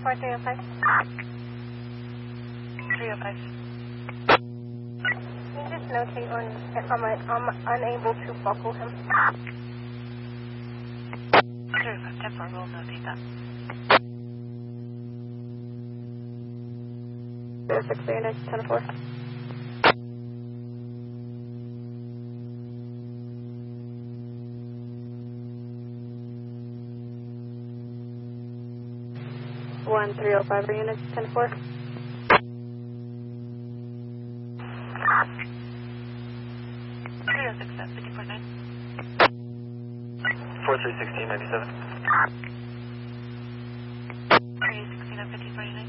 4305. 305. Can you just notate on if I'm unable to buckle him? 305, 10-4, we'll notate that. 06, 10-4. One 305 units, 10-4. 306 at 50.9. 431697. 316 at 50.9.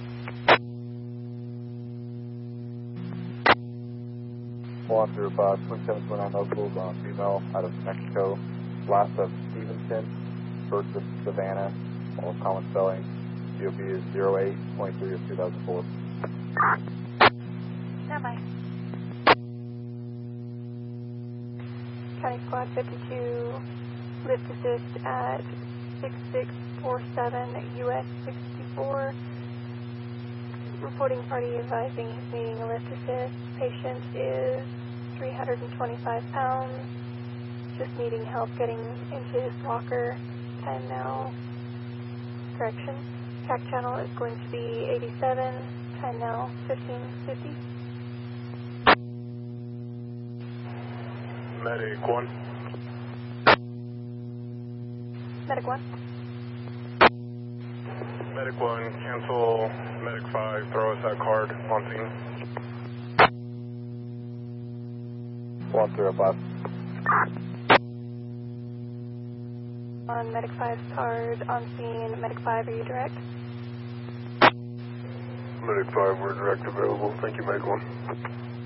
105, 2729 locals on female out of Mexico. Last of Stevenson, first of Savannah, all common spelling. COP is 0823 of 2004. Stand by. County Squad 52, lift assist at 6647 US 64. Reporting party advising he's needing a lift assist. Patient is 325 pounds. Just needing help getting into his walker. Time now. Correction. Track channel is going to be 87. Time now 1550. Medic 1. Medic 1. Medic 1, cancel Medic 5, throw us that card on scene. 105. On Medic 5's card on scene. Medic 5, are you direct? Medic 5, we're direct available. Thank you, Medic 1.